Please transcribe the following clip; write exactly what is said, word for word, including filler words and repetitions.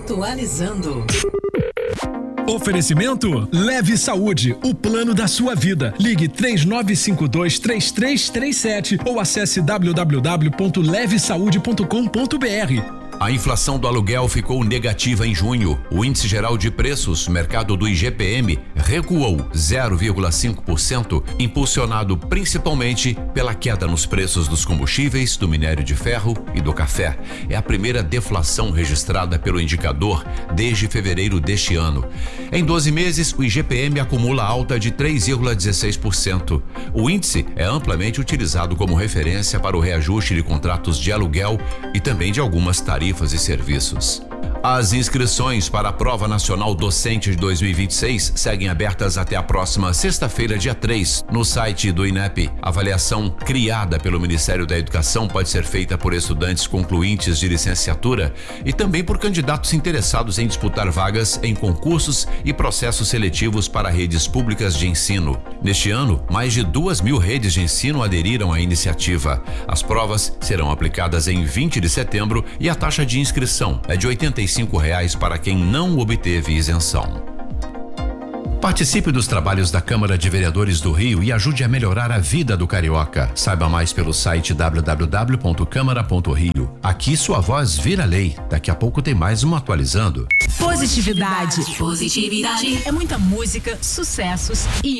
Atualizando. Oferecimento Leve Saúde, o plano da sua vida. Ligue três nove cinco dois, três três três sete ou acesse w w w ponto leve saúde ponto com ponto b r. A inflação do aluguel ficou negativa em junho. O índice geral de preços, mercado do I G P M, recuou zero vírgula cinco por cento, impulsionado principalmente pela queda nos preços dos combustíveis, do minério de ferro e do café. É a primeira deflação registrada pelo indicador desde fevereiro deste ano. Em doze meses, o I G P M acumula alta de três vírgula dezesseis por cento. O índice é amplamente utilizado como referência para o reajuste de contratos de aluguel e também de algumas tarifas e serviços. As inscrições para a Prova Nacional Docente de dois mil e vinte e seis seguem abertas até a próxima sexta-feira, dia três, no site do INEP. A avaliação criada pelo Ministério da Educação pode ser feita por estudantes concluintes de licenciatura e também por candidatos interessados em disputar vagas em concursos e processos seletivos para redes públicas de ensino. Neste ano, mais de duas mil redes de ensino aderiram à iniciativa. As provas serão aplicadas em vinte de setembro e a taxa de inscrição é de oitenta e cinco reais para quem não obteve isenção. Participe dos trabalhos da Câmara de Vereadores do Rio e ajude a melhorar a vida do carioca. Saiba mais pelo site w w w ponto câmara ponto rio. Aqui sua voz vira lei. Daqui a pouco tem mais um Atualizando. Positividade. Positividade. É muita música, sucessos e